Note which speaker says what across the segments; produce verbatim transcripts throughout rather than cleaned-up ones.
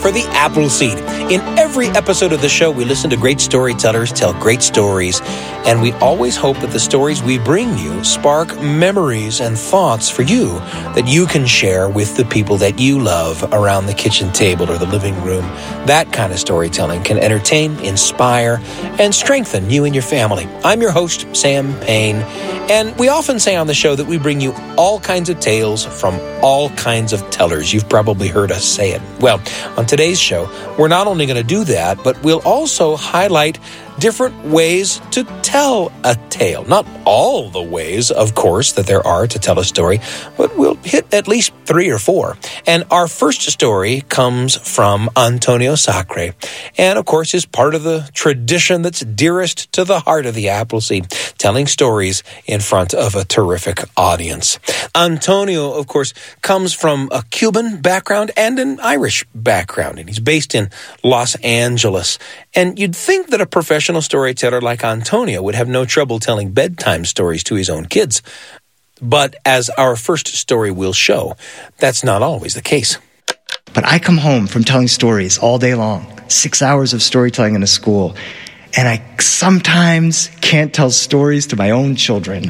Speaker 1: for the Appleseed. In every episode of the show, we listen to great storytellers tell great stories, and we always hope that the stories we bring you spark memories and thoughts for you that you can share with the people that you love around the kitchen table or the living room. That kind of storytelling can entertain, inspire, and strengthen you and your family. I'm your host, Sam Payne, and we often say on the show that we bring you all kinds of tales from all kinds of tellers. You've probably heard us say it. Well, on today's show, we're not only going to do that, but we'll also highlight different ways to tell a tale. Not all the ways, of course, that there are to tell a story, but we'll hit at least three or four. And our first story comes from Antonio Sacre, and of course is part of the tradition that's dearest to the heart of the Appleseed, telling stories in front of a terrific audience. Antonio, of course, comes from a Cuban background and an Irish background, and he's based in Los Angeles. And you'd think that a professional storyteller like Antonio would have no trouble telling bedtime stories to his own kids. But as our first story will show, that's not always the case.
Speaker 2: But I come home from telling stories all day long, six hours of storytelling in a school, and I sometimes can't tell stories to my own children.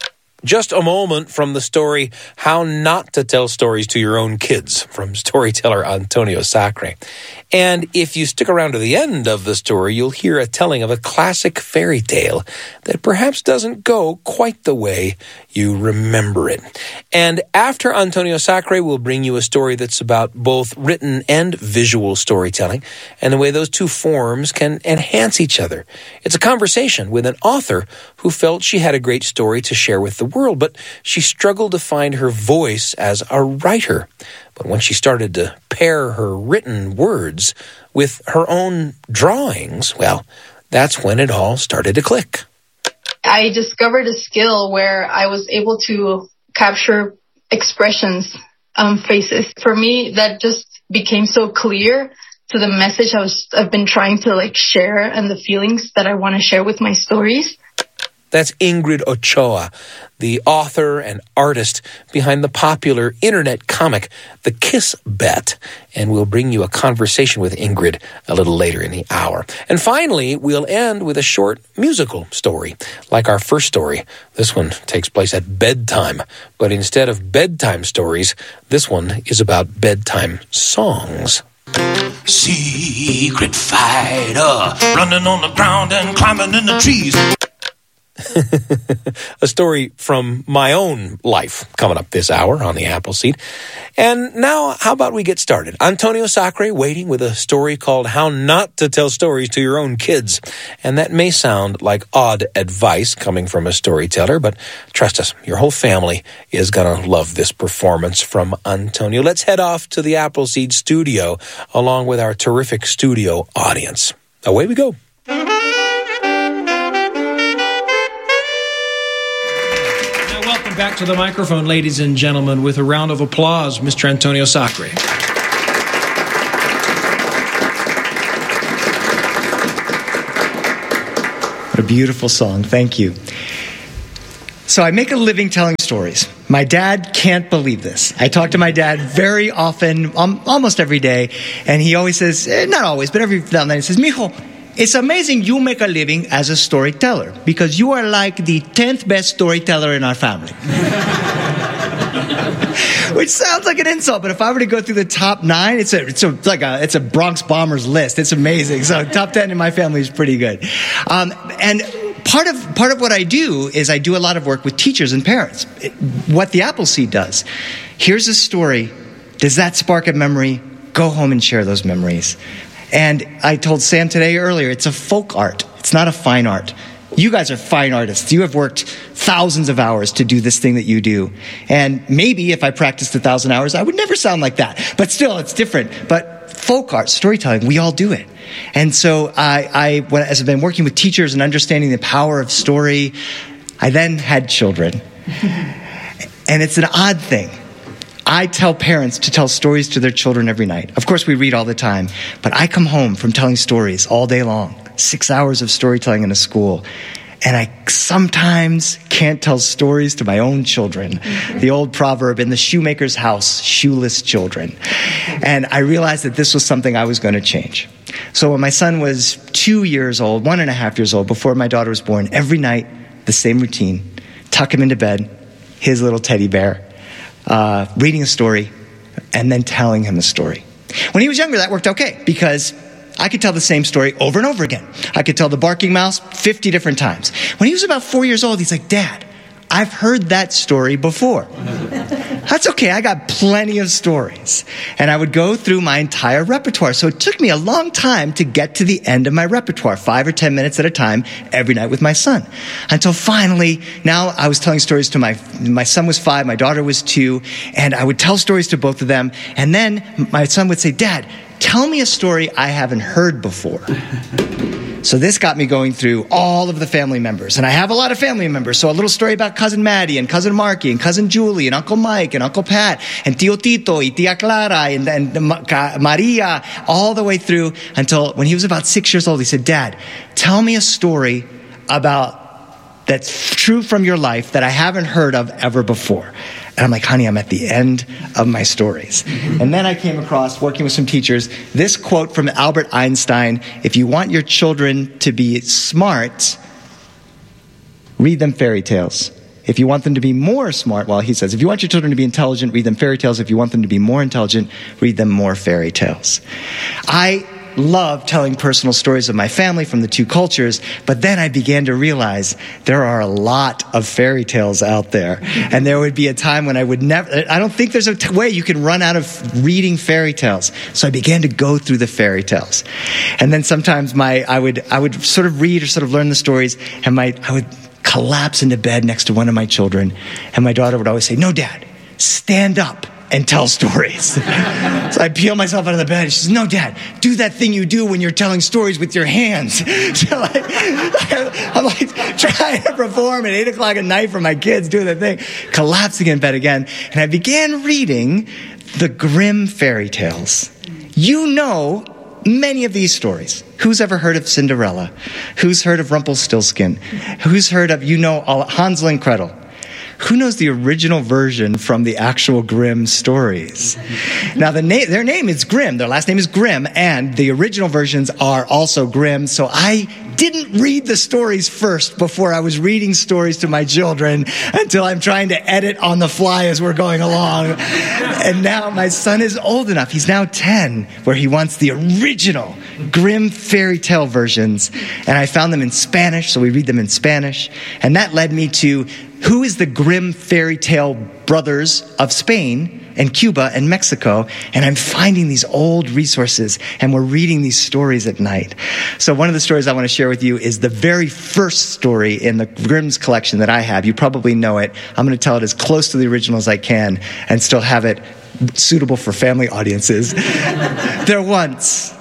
Speaker 1: Just a moment from the story, How Not to Tell Stories to Your Own Kids, from storyteller Antonio Sacre. And if you stick around to the end of the story, you'll hear a telling of a classic fairy tale that perhaps doesn't go quite the way you remember it. And after Antonio Sacre, we'll bring you a story that's about both written and visual storytelling and the way those two forms can enhance each other. It's a conversation with an author who felt she had a great story to share with the world, but she struggled to find her voice as a writer. But when she started to pair her written words with her own drawings, well, that's when it all started to click.
Speaker 3: I discovered a skill where I was able to capture expressions on faces. For me, that just became so clear to the message I was, I've been trying to like share and the feelings that I want to share with my stories.
Speaker 1: That's Ingrid Ochoa, the author and artist behind the popular internet comic, The Kiss Bet. And we'll bring you a conversation with Ingrid a little later in the hour. And finally, we'll end with a short musical story. Like our first story, this one takes place at bedtime. But instead of bedtime stories, this one is about bedtime songs.
Speaker 4: Secret fighter, running on the ground and climbing in the trees.
Speaker 1: A story from my own life coming up this hour on the Appleseed. And now, how about we get started? Antonio Sacre waiting with a story called How Not to Tell Stories to Your Own Kids. And that may sound like odd advice coming from a storyteller, but trust us, your whole family is going to love this performance from Antonio. Let's head off to the Appleseed studio along with our terrific studio audience. Away we go.
Speaker 5: Back to the microphone, ladies and gentlemen, with a round of applause, Mister Antonio Sacre.
Speaker 2: What a beautiful song. Thank you. So I make a living telling stories. My dad can't believe this. I talk to my dad very often, um, almost every day, and he always says, eh, not always, but every now and then, he says, Mijo, it's amazing you make a living as a storyteller because you are like the tenth best storyteller in our family. Which sounds like an insult, but if I were to go through the top nine, it's a, it's a, it's like a, it's a Bronx Bombers list. It's amazing. So top ten in my family is pretty good. Um, and part of, part of what I do is I do a lot of work with teachers and parents. It, what the Appleseed does. Here's a story. Does that spark a memory? Go home and share those memories. And I told Sam today earlier, it's a folk art. It's not a fine art. You guys are fine artists. You have worked thousands of hours to do this thing that you do. And maybe if I practiced a thousand hours, I would never sound like that. But still, it's different. But folk art, storytelling, we all do it. And so I, I when, as I've been working with teachers and understanding the power of story, I then had children. And it's an odd thing. I tell parents to tell stories to their children every night. Of course, we read all the time, but I come home from telling stories all day long, six hours of storytelling in a school, And I sometimes can't tell stories to my own children. The old proverb, in the shoemaker's house, shoeless children. And I realized that this was something I was going to change. So when my son was two years old, one and a half years old, before my daughter was born, every night, the same routine, tuck him into bed, his little teddy bear, uh, reading a story, and then telling him the story. When he was younger, that worked okay, because I could tell the same story over and over again. I could tell the barking mouse fifty different times. When he was about four years old, he's like, Dad, I've heard that story before. That's okay, I got plenty of stories. And I would go through my entire repertoire. So it took me a long time to get to the end of my repertoire, five or ten minutes at a time, every night with my son. Until finally, now I was telling stories to my, my son was five, my daughter was two, and I would tell stories to both of them. And then my son would say, Dad, tell me a story I haven't heard before. So this got me going through all of the family members. And I have a lot of family members. So a little story about Cousin Maddie and Cousin Marky and Cousin Julie and Uncle Mike and Uncle Pat and Tio Tito y Tia Clara and, and Maria, all the way through until when he was about six years old, he said, Dad, tell me a story about that's true from your life that I haven't heard of ever before. And I'm like, honey, I'm at the end of my stories. And then I came across, working with some teachers, this quote from Albert Einstein: if you want your children to be smart, read them fairy tales. If you want them to be more smart, well, he says, if you want your children to be intelligent, read them fairy tales. If you want them to be more intelligent, read them more fairy tales. I love telling personal stories of my family from the two cultures, but then I began to realize there are a lot of fairy tales out there. And there would be a time when I would never, I don't think there's a t- way you can run out of reading fairy tales. So I began to go through the fairy tales. And then sometimes my, I would, I would sort of read or sort of learn the stories, and my, I would collapse into bed next to one of my children. And my daughter would always say, no, Dad, stand up and tell stories. So I peel myself out of the bed. She says, no, Dad, do that thing you do when you're telling stories with your hands. So like, I'm like trying to perform at eight o'clock at night for my kids, doing that thing, collapsing in bed again. And I began reading the Grimm fairy tales. You know many of these stories. Who's ever heard of Cinderella? Who's heard of Rumpelstiltskin? Who's heard of, you know, Hansel and Gretel? Who knows the original version from the actual Grimm stories? Now, the na- their name is Grimm. Their last name is Grimm, and the original versions are also Grimm. So I didn't read the stories first before I was reading stories to my children until I'm trying to edit on the fly as we're going along. And now my son is old enough. He's now ten, where he wants the original Grimm fairy tale versions. And I found them in Spanish, so we read them in Spanish. And that led me to who is the Grimm fairy tale brothers of Spain and Cuba and Mexico. And I'm finding these old resources, and we're reading these stories at night. So one of the stories I want to share with you is the very first story in the Grimm's collection that I have. You probably know it. I'm going to tell it as close to the original as I can and still have it suitable for family audiences. There once,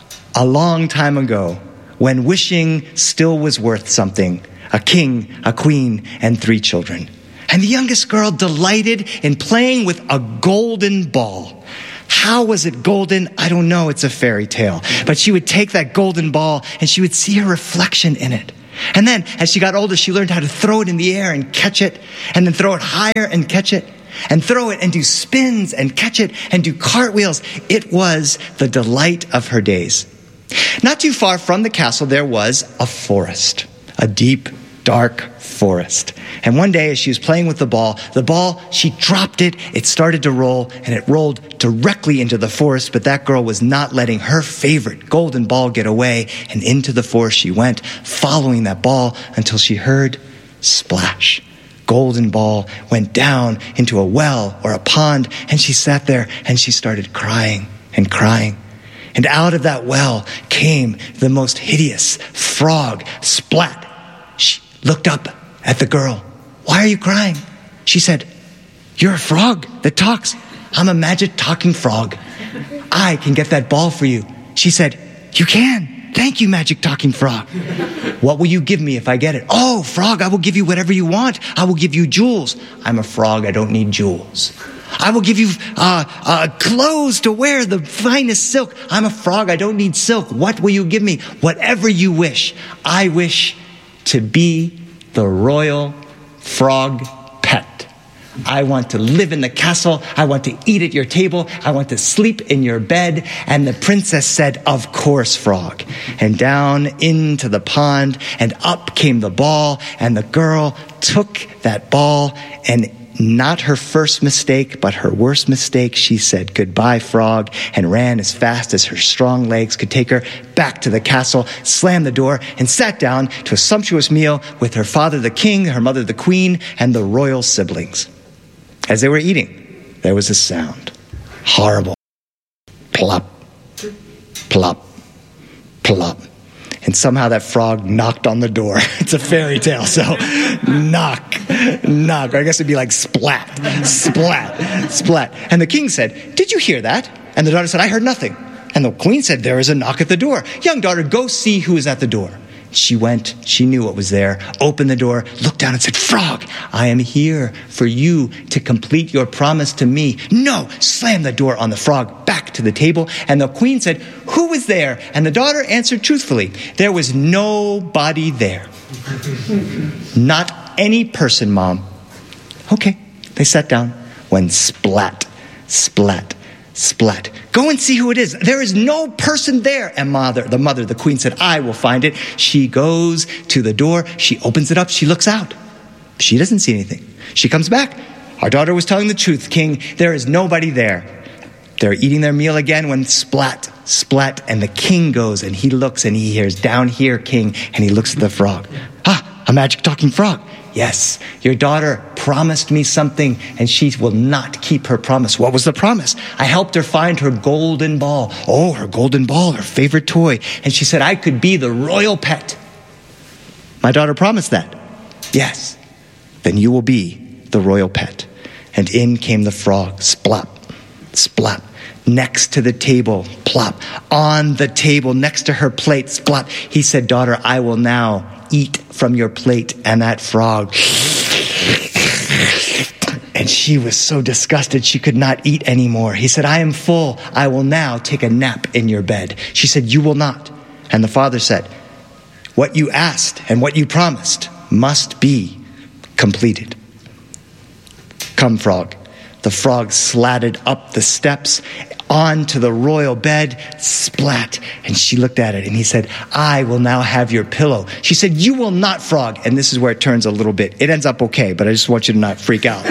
Speaker 2: a long time ago, when wishing still was worth something, a king, a queen, and three children. And the youngest girl delighted in playing with a golden ball. How was it golden? I don't know. It's a fairy tale. But she would take that golden ball and she would see her reflection in it. And then as she got older, she learned how to throw it in the air and catch it, and then throw it higher and catch it, and throw it and do spins and catch it and do cartwheels. It was the delight of her days. Not too far from the castle, there was a forest, a deep, dark forest. And one day as she was playing with the ball, the ball, she dropped it, it started to roll, and it rolled directly into the forest. But that girl was not letting her favorite golden ball get away, and into the forest she went, following that ball until she heard splash. Golden ball went down into a well or a pond, and she sat there and she started crying and crying. And out of that well came the most hideous frog. Splat! She looked up at the girl. Why are you crying? She said, you're a frog that talks. I'm a magic talking frog. I can get that ball for you. She said, you can. Thank you, magic talking frog. What will you give me if I get it? Oh, frog, I will give you whatever you want. I will give you jewels. I'm a frog. I don't need jewels. I will give you uh, uh, clothes to wear, the finest silk. I'm a frog. I don't need silk. What will you give me? Whatever you wish. I wish to be the royal frog pet. I want to live in the castle. I want to eat at your table. I want to sleep in your bed. And the princess said, of course, frog. And down into the pond, and up came the ball, and the girl took that ball, and not her first mistake, but her worst mistake, she said goodbye, frog, and ran as fast as her strong legs could take her back to the castle, slammed the door, and sat down to a sumptuous meal with her father, the king, her mother, the queen, and the royal siblings. As they were eating, there was a sound. Horrible. Plop, plop, plop. And somehow that frog knocked on the door. It's a fairy tale, so knock, knock. Or I guess it'd be like splat, splat, splat. And the king said, did you hear that? And the daughter said, I heard nothing. And the queen said, there is a knock at the door. Young daughter, go see who is at the door. She went, she knew what was there, opened the door, looked down and said, frog, I am here for you to complete your promise to me. No, slammed the door on the frog back to the table. And the queen said, who was there? And the daughter answered truthfully, there was nobody there. Not any person, Mom. Okay, they sat down when splat, splat, splat. Go and see who it is. There is no person there. And mother, the mother, the queen said, I will find it. She goes to the door. She opens it up. She looks out. She doesn't see anything. She comes back. Our daughter was telling the truth, King. There is nobody there. They're eating their meal again when splat, splat. And the king goes and he looks and he hears, down here, King. And he looks at the frog. Ah, a magic talking frog. Yes, your daughter promised me something and she will not keep her promise. What was the promise? I helped her find her golden ball. Oh, her golden ball, her favorite toy. And she said, I could be the royal pet. My daughter promised that. Yes, then you will be the royal pet. And in came the frog, splop, splop. Next to the table, plop. On the table, next to her plate, splop. He said, daughter, I will now eat from your plate. And that frog, and she was so disgusted she could not eat anymore. He said, I am full. I will now take a nap in your bed. She said, you will not. And the father said, what you asked and what you promised must be completed. Come, frog. The frog slatted up the steps onto the royal bed, splat, and she looked at it and he said, I will now have your pillow. She said, you will not, frog. And this is where it turns a little bit. It ends up okay, but I just want you to not freak out.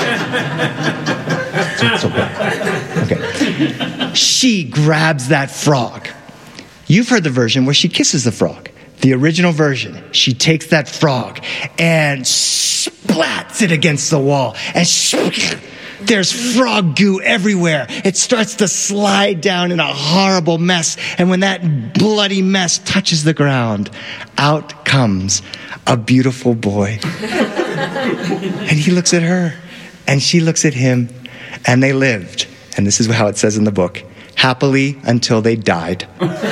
Speaker 2: It's okay. Okay. She grabs that frog. You've heard the version where she kisses the frog. The original version, she takes that frog and splats it against the wall. And sh- there's frog goo everywhere. It starts to slide down in a horrible mess. And when that bloody mess touches the ground, out comes a beautiful boy. And he looks at her, and she looks at him, and they lived. And this is how it says in the book, happily until they died.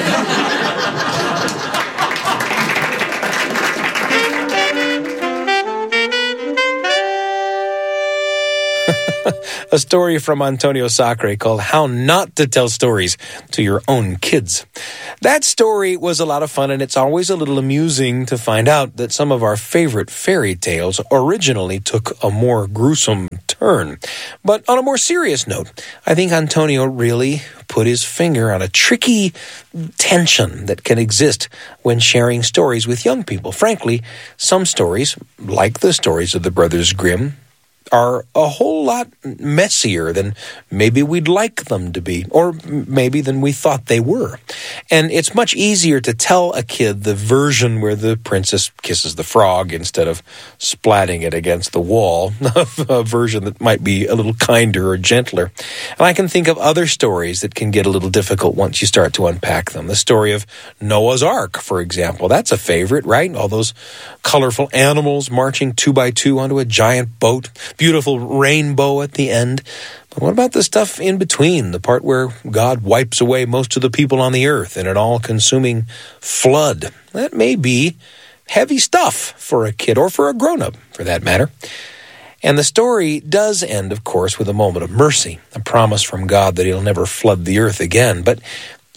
Speaker 1: A story from Antonio Sacre called How Not to Tell Stories to Your Own Kids. That story was a lot of fun, and it's always a little amusing to find out that some of our favorite fairy tales originally took a more gruesome turn. But on a more serious note, I think Antonio really put his finger on a tricky tension that can exist when sharing stories with young people. Frankly, some stories, like the stories of the Brothers Grimm, are a whole lot messier than maybe we'd like them to be, or maybe than we thought they were. And it's much easier to tell a kid the version where the princess kisses the frog instead of splatting it against the wall, a version that might be a little kinder or gentler. And I can think of other stories that can get a little difficult once you start to unpack them. The story of Noah's Ark, for example. That's a favorite, right? All those colorful animals marching two by two onto a giant boat. Beautiful rainbow at the end. But what about the stuff in between, the part where God wipes away most of the people on the earth in an all-consuming flood? That may be heavy stuff for a kid, or for a grown-up, for that matter. And the story does end, of course, with a moment of mercy, a promise from God that he'll never flood the earth again. But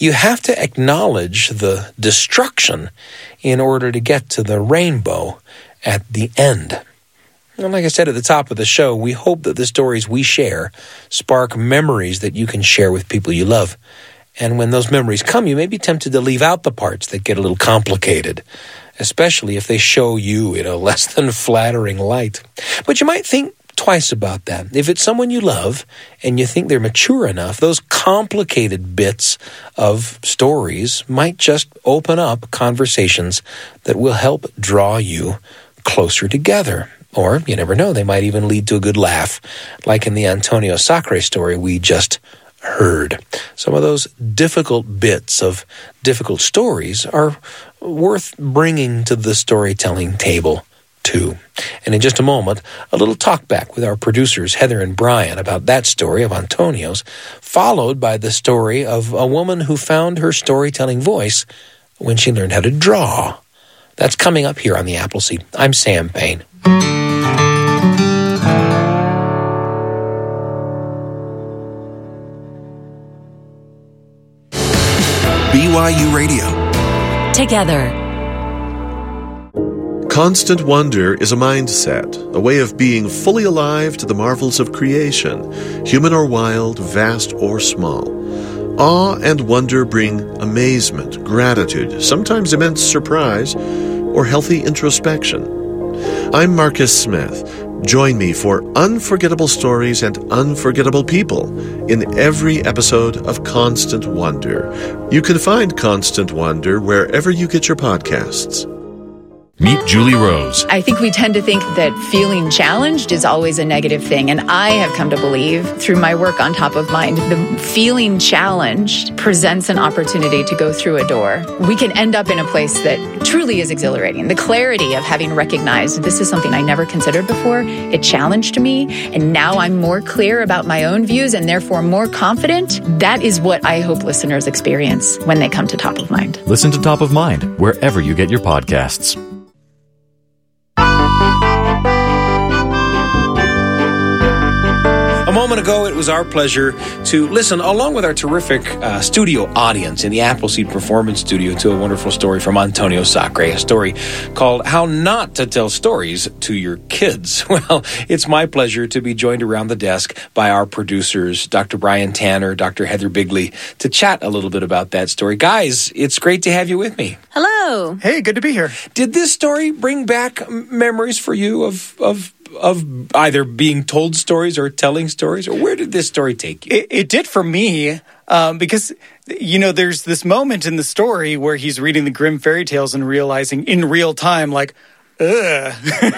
Speaker 1: you have to acknowledge the destruction in order to get to the rainbow at the end. And like I said at the top of the show, we hope that the stories we share spark memories that you can share with people you love. And when those memories come, you may be tempted to leave out the parts that get a little complicated, especially if they show you in a less than flattering light. But you might think twice about that. If it's someone you love and you think they're mature enough, those complicated bits of stories might just open up conversations that will help draw you closer together. Or, you never know, they might even lead to a good laugh, like in the Antonio Sacre story we just heard. Some of those difficult bits of difficult stories are worth bringing to the storytelling table, too. And in just a moment, a little talk back with our producers, Heather and Brian, about that story of Antonio's, followed by the story of a woman who found her storytelling voice when she learned how to draw. That's coming up here on The Appleseed. I'm Sam Payne.
Speaker 6: B Y U Radio.
Speaker 7: Together.
Speaker 8: Constant wonder is a mindset, a way of being fully alive to the marvels of creation, human or wild, vast or small. Awe and wonder bring amazement, gratitude, sometimes immense surprise, or healthy introspection. I'm Marcus Smith. Join me for unforgettable stories and unforgettable people in every episode of Constant Wonder. You can find Constant Wonder wherever you get your podcasts.
Speaker 9: Meet Julie Rose.
Speaker 10: I think we tend to think that feeling challenged is always a negative thing. And I have come to believe through my work on Top of Mind, the feeling challenged presents an opportunity to go through a door. We can end up in a place that truly is exhilarating. The clarity of having recognized this is something I never considered before. It challenged me. And now I'm more clear about my own views and therefore more confident. That is what I hope listeners experience when they come to Top of Mind.
Speaker 9: Listen to Top of Mind wherever you get your podcasts.
Speaker 1: A moment ago, it was our pleasure to listen, along with our terrific uh, studio audience in the Appleseed Performance Studio, to a wonderful story from Antonio Sacre, a story called How Not to Tell Stories to Your Kids. Well, it's my pleasure to be joined around the desk by our producers, Doctor Brian Tanner, Doctor Heather Bigley, to chat a little bit about that story. Guys, it's great to have you with me.
Speaker 11: Hello.
Speaker 2: Hey, good to be here.
Speaker 1: Did this story bring back memories for you of of of either being told stories or telling stories, or where did this story take you?
Speaker 11: It, it did for me, um, because, you know, there's this moment in the story where he's reading the Grimm fairy tales and realizing in real time, like, ugh,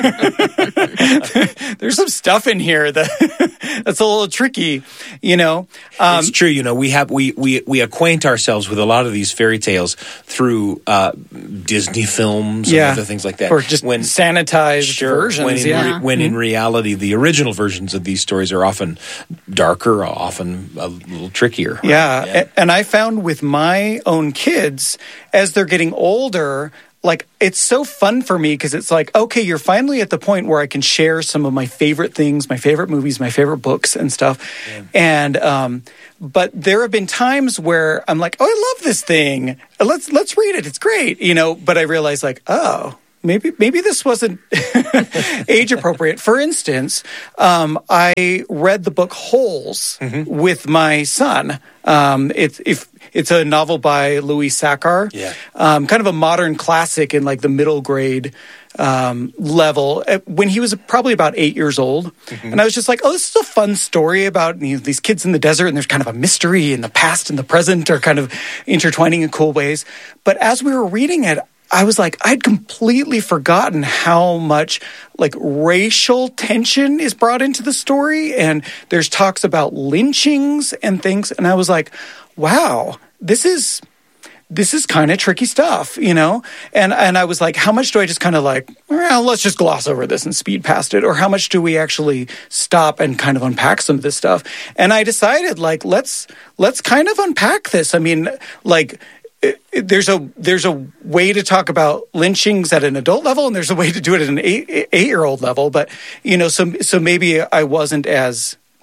Speaker 11: there's some stuff in here that that's a little tricky, you know. Um,
Speaker 1: it's true, you know. We have we, we we acquaint ourselves with a lot of these fairy tales through uh, Disney films and
Speaker 11: yeah,
Speaker 1: other things like that,
Speaker 11: or just when sanitized
Speaker 1: sure,
Speaker 11: versions.
Speaker 1: When, in,
Speaker 11: yeah.
Speaker 1: re, when
Speaker 11: mm-hmm.
Speaker 1: in reality, the original versions of these stories are often darker, often a little trickier. Right?
Speaker 11: Yeah.
Speaker 1: yeah,
Speaker 11: and I found with my own kids, as they're getting older, like, it's so fun for me because it's like, okay, you're finally at the point where I can share some of my favorite things, my favorite movies, my favorite books and stuff. Yeah. And, um, but there have been times where I'm like, oh, I love this thing. Let's, let's read it. It's great. You know, but I realize like, oh, maybe, maybe this wasn't age appropriate. For instance, um, I read the book Holes mm-hmm. with my son. Um, it's, if, It's a novel by Louis Sachar,
Speaker 1: yeah.
Speaker 11: um, kind of a modern classic in like the middle grade um, level. When he was probably about eight years old, mm-hmm. and I was just like, "Oh, this is a fun story about you know, these kids in the desert, and there's kind of a mystery, and the past and the present are kind of intertwining in cool ways." But as we were reading it, I was like, I'd completely forgotten how much like racial tension is brought into the story, and there's talks about lynchings and things, and I was like, wow, this is this is kind of tricky stuff, you know? And and I was like, how much do I just kind of like, well, let's just gloss over this and speed past it? Or how much do we actually stop and kind of unpack some of this stuff? And I decided, like, let's let's kind of unpack this. I mean, like, it, it, there's a there's a way to talk about lynchings at an adult level, and there's a way to do it at an eight, eight-year-old level. But, you know, so so maybe I wasn't as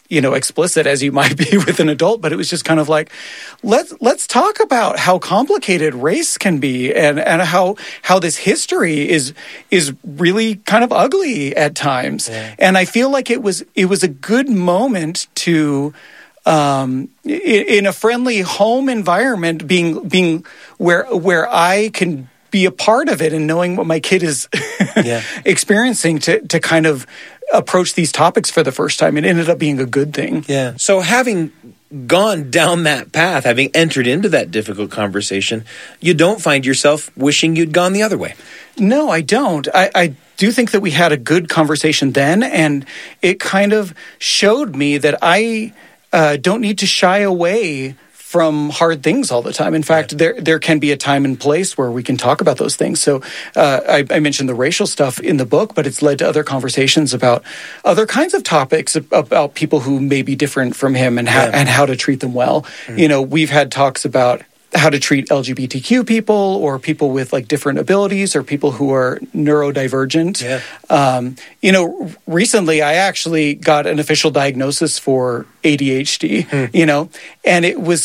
Speaker 11: you know, explicit as you might be with an adult, but it was just kind of like, let's let's talk about how complicated race can be, and, and how how this history is is really kind of ugly at times. Yeah. And I feel like it was it was a good moment to, um, in, in a friendly home environment, being being where where I can be a part of it and knowing what my kid is yeah. experiencing to to kind of approach these topics for the first time. It ended up being a good thing.
Speaker 1: Yeah. So having gone down that path, having entered into that difficult conversation, you don't find yourself wishing you'd gone the other way.
Speaker 11: No, I don't. I, I do think that we had a good conversation then, and it kind of showed me that I uh, don't need to shy away from hard things all the time. In fact, yeah. there there can be a time and place where we can talk about those things. So uh, I, I mentioned the racial stuff in the book, but it's led to other conversations about other kinds of topics, about people who may be different from him and how, yeah. and how to treat them well. Mm-hmm. You know, we've had talks about how to treat L G B T Q people, or people with like different abilities, or people who are neurodivergent. Yeah. Um, you know, recently I actually got an official diagnosis for A D H D, mm. you know, and it was,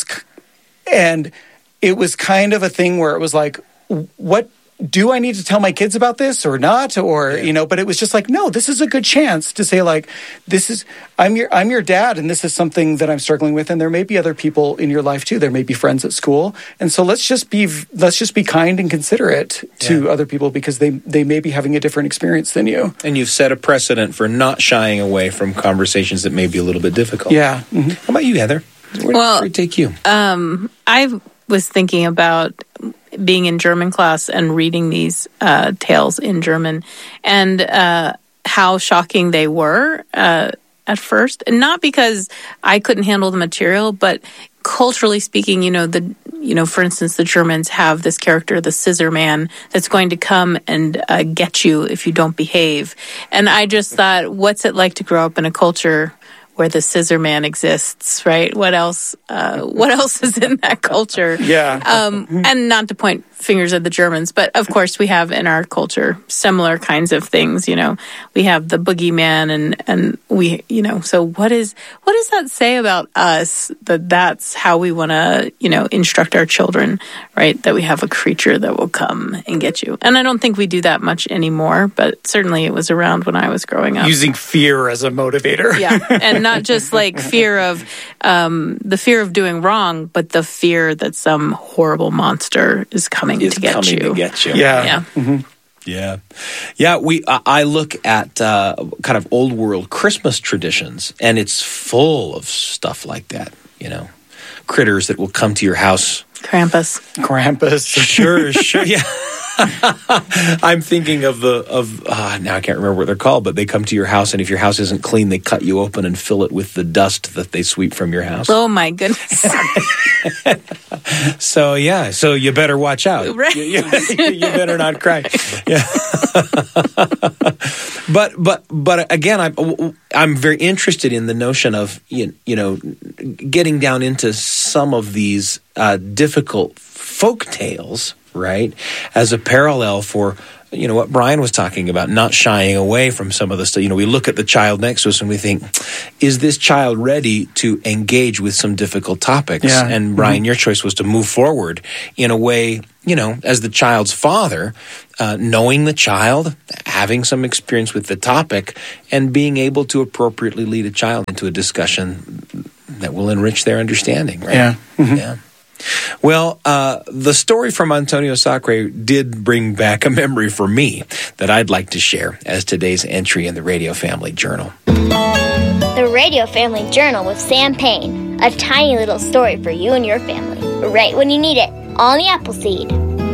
Speaker 11: and it was kind of a thing where it was like, what, do I need to tell my kids about this or not? Or, yeah. you know, but it was just like, no, this is a good chance to say like, this is, I'm your, I'm your dad, and this is something that I'm struggling with. And there may be other people in your life too. There may be friends at school. And so let's just be, let's just be kind and considerate to yeah. other people, because they, they may be having a different experience than you.
Speaker 1: And you've set a precedent for not shying away from conversations that may be a little bit difficult.
Speaker 11: Yeah. Mm-hmm.
Speaker 1: How about you, Heather? Where,
Speaker 7: well,
Speaker 1: where did it take you?
Speaker 7: Um, I was thinking about being in German class and reading these uh, tales in German, and uh, how shocking they were uh, at first. And not because I couldn't handle the material, but culturally speaking, you know, the you know, for instance, the Germans have this character, the scissor man, that's going to come and uh, get you if you don't behave. And I just thought, what's it like to grow up in a culture where the scissor man exists, right? What else? Uh, what else is in that culture?
Speaker 11: Yeah.
Speaker 7: Um, and not to point fingers at the Germans, but of course we have in our culture similar kinds of things. You know, we have the boogeyman, and and we, you know. So what is what does that say about us? That that's how we want to, you know, instruct our children, right? That we have a creature that will come and get you. And I don't think we do that much anymore, but certainly it was around when I was growing up.
Speaker 11: Using fear as a motivator.
Speaker 7: Yeah, and not just like fear of um, the fear of doing wrong, but the fear that some horrible monster is coming
Speaker 1: is
Speaker 7: to get
Speaker 1: coming
Speaker 7: you.
Speaker 1: to get you.
Speaker 11: Yeah.
Speaker 7: Yeah.
Speaker 11: Mm-hmm.
Speaker 1: Yeah. Yeah, we. I look at uh, kind of old world Christmas traditions, and it's full of stuff like that, you know. Critters that will come to your house.
Speaker 7: Krampus.
Speaker 11: Krampus.
Speaker 1: Sure, sure, yeah. I'm thinking of the of uh, now I can't remember what they're called, but they come to your house, and if your house isn't clean, they cut you open and fill it with the dust that they sweep from your house.
Speaker 7: Oh my goodness!
Speaker 1: So yeah, so you better watch out.
Speaker 7: Right.
Speaker 1: You, you, you better not cry. Yeah. but but but again, I'm I'm very interested in the notion of you, you know getting down into some of these uh, difficult folk tales. Right, as a parallel for, you know, what Brian was talking about, not shying away from some of the stuff. You know, we look at the child next to us and we think, is this child ready to engage with some difficult topics?
Speaker 11: Yeah.
Speaker 1: And Brian,
Speaker 11: mm-hmm.
Speaker 1: your choice was to move forward in a way, you know, as the child's father, uh, knowing the child, having some experience with the topic, and being able to appropriately lead a child into a discussion that will enrich their understanding. Right?
Speaker 11: Yeah. Mm-hmm.
Speaker 1: Yeah. Well, uh, the story from Antonio Sacre did bring back a memory for me that I'd like to share as today's entry in the Radio Family Journal.
Speaker 12: The Radio Family Journal with Sam Payne. A tiny little story for you and your family. Right when you need it. On the Appleseed.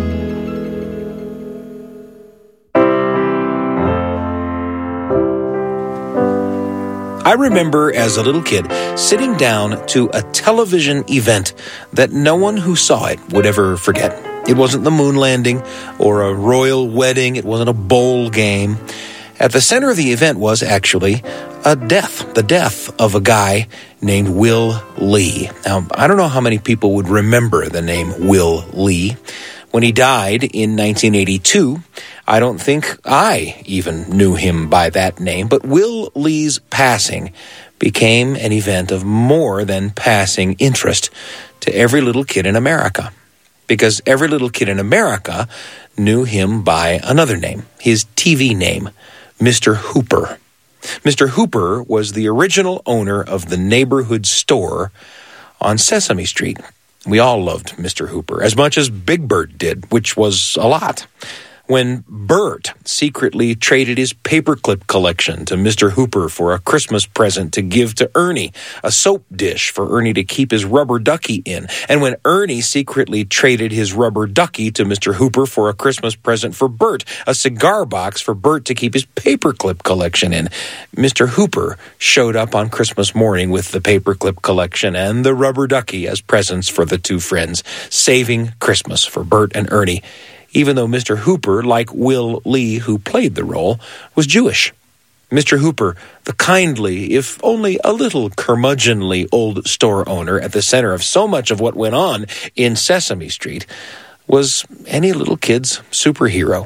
Speaker 1: I remember as a little kid sitting down to a television event that no one who saw it would ever forget. It wasn't the moon landing or a royal wedding. It wasn't a bowl game. At the center of the event was actually a death, the death of a guy named Will Lee. Now, I don't know how many people would remember the name Will Lee. When he died in nineteen eighty-two, I don't think I even knew him by that name, but Will Lee's passing became an event of more than passing interest to every little kid in America, because every little kid in America knew him by another name, his T V name, Mister Hooper. Mister Hooper was the original owner of the neighborhood store on Sesame Street. We all loved Mister Hooper as much as Big Bird did, which was a lot. When Bert secretly traded his paperclip collection to Mister Hooper for a Christmas present to give to Ernie, a soap dish for Ernie to keep his rubber ducky in, and when Ernie secretly traded his rubber ducky to Mister Hooper for a Christmas present for Bert, a cigar box for Bert to keep his paperclip collection in, Mister Hooper showed up on Christmas morning with the paperclip collection and the rubber ducky as presents for the two friends, saving Christmas for Bert and Ernie, even though Mister Hooper, like Will Lee, who played the role, was Jewish. Mister Hooper, the kindly, if only a little curmudgeonly old store owner at the center of so much of what went on in Sesame Street, was any little kid's superhero.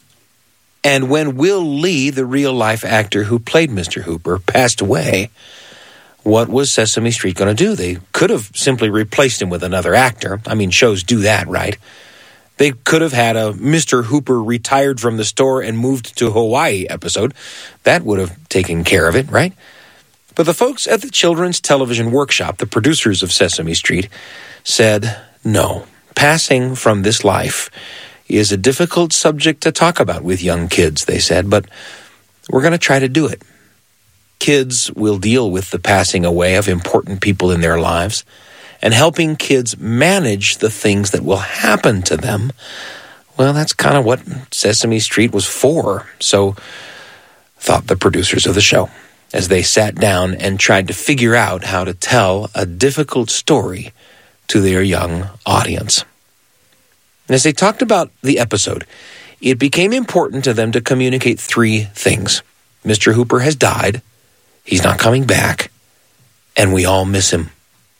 Speaker 1: And when Will Lee, the real-life actor who played Mister Hooper, passed away, what was Sesame Street going to do? They could have simply replaced him with another actor. I mean, shows do that, right? They could have had a Mister Hooper retired from the store and moved to Hawaii episode. That would have taken care of it, right? But the folks at the Children's Television Workshop, the producers of Sesame Street, said, no, passing from this life is a difficult subject to talk about with young kids, they said, but we're going to try to do it. Kids will deal with the passing away of important people in their lives, and helping kids manage the things that will happen to them, well, that's kind of what Sesame Street was for, so thought the producers of the show, as they sat down and tried to figure out how to tell a difficult story to their young audience. And as they talked about the episode, it became important to them to communicate three things. Mister Hooper has died, he's not coming back, and we all miss him.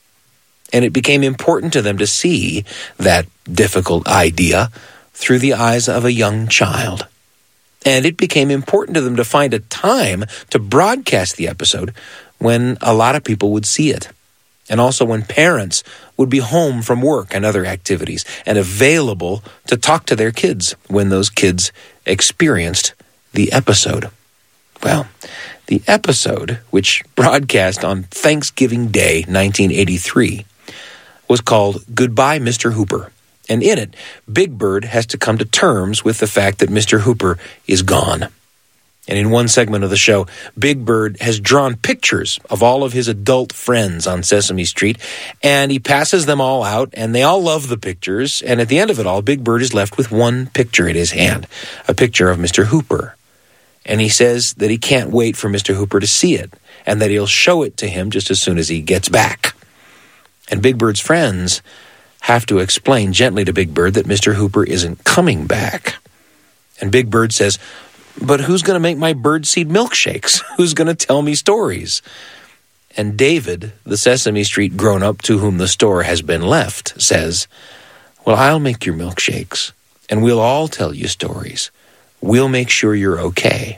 Speaker 1: And it became important to them to see that difficult idea through the eyes of a young child. And it became important to them to find a time to broadcast the episode when a lot of people would see it. And also when parents would be home from work and other activities and available to talk to their kids when those kids experienced the episode. Well, the episode, which broadcast on Thanksgiving Day, nineteen eighty-three, was called Goodbye, Mister Hooper. And in it, Big Bird has to come to terms with the fact that Mister Hooper is gone. And in one segment of the show, Big Bird has drawn pictures of all of his adult friends on Sesame Street, and he passes them all out, and they all love the pictures, and at the end of it all, Big Bird is left with one picture in his hand, a picture of Mister Hooper. And he says that he can't wait for Mister Hooper to see it, and that he'll show it to him just as soon as he gets back. And Big Bird's friends have to explain gently to Big Bird that Mister Hooper isn't coming back. And Big Bird says, but who's going to make my birdseed milkshakes? Who's going to tell me stories? And David, the Sesame Street grown-up to whom the store has been left, says, well, I'll make your milkshakes, and we'll all tell you stories. We'll make sure you're okay.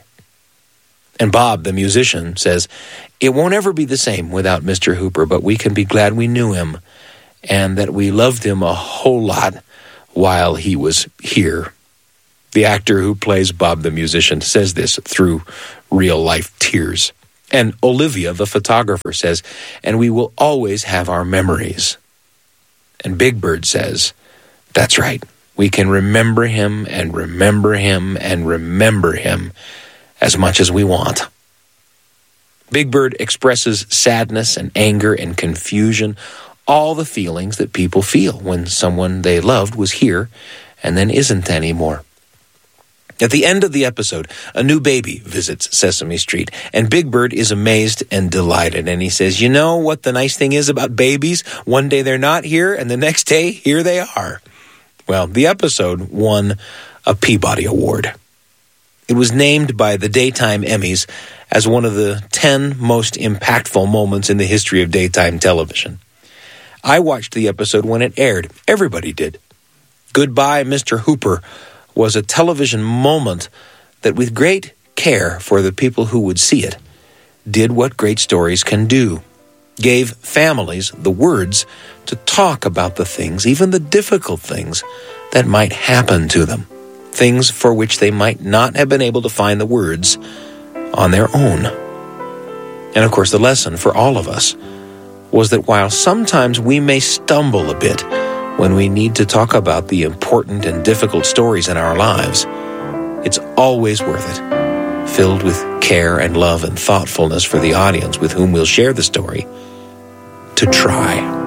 Speaker 1: And Bob, the musician, says, it won't ever be the same without Mister Hooper, but we can be glad we knew him and that we loved him a whole lot while he was here. The actor who plays Bob the musician says this through real-life tears. And Olivia, the photographer, says, and we will always have our memories. And Big Bird says, that's right. We can remember him and remember him and remember him as much as we want. Big Bird expresses sadness and anger and confusion, all the feelings that people feel when someone they loved was here and then isn't anymore. At the end of the episode, a new baby visits Sesame Street, and Big Bird is amazed and delighted, and he says, you know what the nice thing is about babies? One day they're not here, and the next day, here they are. Well, the episode won a Peabody Award. It was named by the Daytime Emmys as one of the ten most impactful moments in the history of daytime television. I watched the episode when it aired. Everybody did. Goodbye, Mister Hooper was a television moment that with great care for the people who would see it, did what great stories can do. Gave families the words to talk about the things, even the difficult things, that might happen to them. Things for which they might not have been able to find the words on their own. And of course, the lesson for all of us was that while sometimes we may stumble a bit when we need to talk about the important and difficult stories in our lives, it's always worth it, filled with care and love and thoughtfulness for the audience with whom we'll share the story, to try.